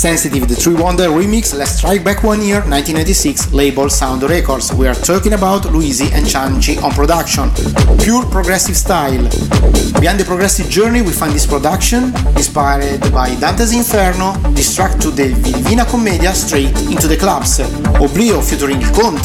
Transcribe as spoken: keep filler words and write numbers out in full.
Sensitive, the Three Wonder remix, let's strike back one year, nineteen ninety-six, label Sound Records. We are talking about Luisi and Cianci on production. Pure progressive style. Behind the progressive journey we find this production, inspired by Dante's Inferno, this track to the Divina Commedia straight into the clubs. Oblio featuring Conte